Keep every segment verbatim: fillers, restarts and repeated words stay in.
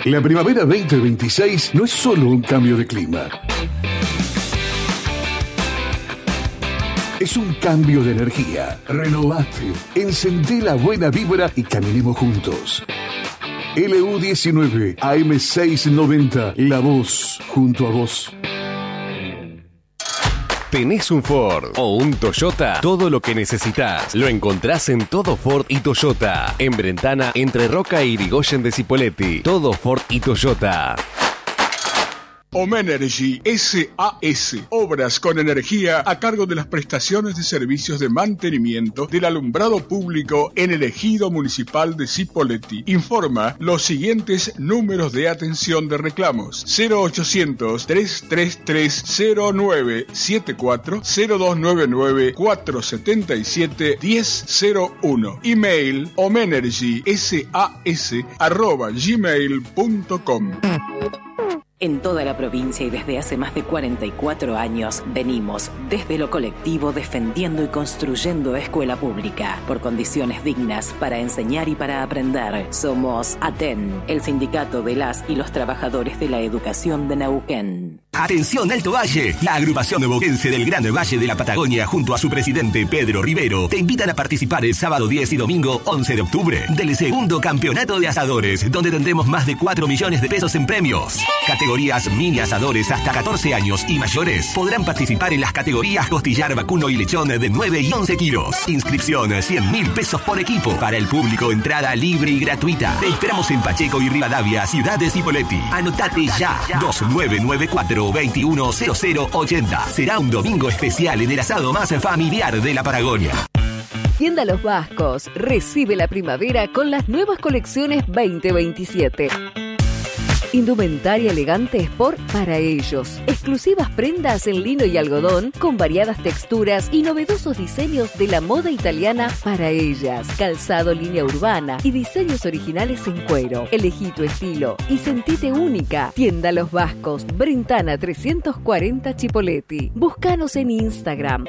La primavera veinte veintiséis no es solo un cambio de clima. Es un cambio de energía. Renovate, encendé la buena vibra y caminemos juntos. L U diecinueve A M seiscientos noventa, la voz junto a vos. ¿Tenés un Ford o un Toyota? Todo lo que necesitas lo encontrás en Todo Ford y Toyota. En Brentana, entre Roca e Irigoyen de Cipolletti. Todo Ford y Toyota. Omenergy S A S, obras con energía a cargo de las prestaciones de servicios de mantenimiento del alumbrado público en el ejido municipal de Cipolletti. Informa los siguientes números de atención de reclamos: cero ochocientos, trescientos treinta y tres, cero nueve setenta y cuatro, cero dos noventa y nueve, cuatrocientos setenta y siete, diez cero uno. Email omenergysas arroba gmail punto com. En toda la provincia y desde hace más de cuarenta y cuatro años venimos desde lo colectivo defendiendo y construyendo escuela pública por condiciones dignas para enseñar y para aprender. Somos ATEN, el sindicato de las y los trabajadores de la educación de Neuquén. Atención Alto Valle, la agrupación neuquense del Gran Valle de la Patagonia junto a su presidente Pedro Rivero te invitan a participar el sábado diez y domingo once de octubre del segundo campeonato de asadores, donde tendremos más de cuatro millones de pesos en premios. Categorías mini asadores hasta catorce años y mayores podrán participar en las categorías costillar, vacuno y lechón de nueve y once kilos. Inscripción cien mil pesos por equipo. Para el público, entrada libre y gratuita. Te esperamos en Pacheco y Rivadavia, ciudad de Cipolletti. Anotate ya, dos nueve nueve cuatro, veintiuno cero cero ochenta. Será un domingo especial en el asado más familiar de la Patagonia. Tienda Los Vascos recibe la primavera con las nuevas colecciones veinte veintisiete. Indumentaria elegante Sport para ellos. Exclusivas prendas en lino y algodón con variadas texturas y novedosos diseños de la moda italiana para ellas. Calzado línea urbana y diseños originales en cuero. Elegí tu estilo y sentite única. Tienda Los Vascos, Brentana trescientos cuarenta Cipolletti. Búscanos en Instagram.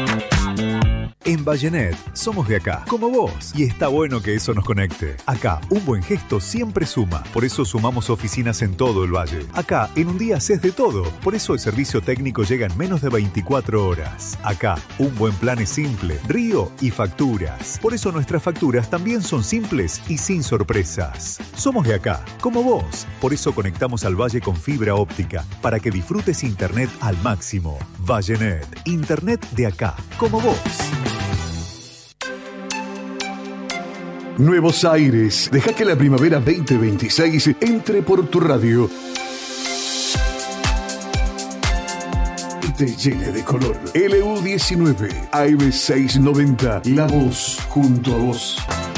En Vallenet somos de acá, como vos, y está bueno que eso nos conecte. Acá, un buen gesto siempre suma, por eso sumamos oficinas en todo el valle. Acá, en un día haces de todo, por eso el servicio técnico llega en menos de veinticuatro horas. Acá, un buen plan es simple, río y facturas. Por eso nuestras facturas también son simples y sin sorpresas. Somos de acá, como vos, por eso conectamos al valle con fibra óptica, para que disfrutes internet al máximo. Vallenet, internet de acá, como vos. Nuevos aires. Deja que la primavera veinte veintiséis entre por tu radio y te llene de color. L U diecinueve A M seiscientos noventa, la voz junto a vos.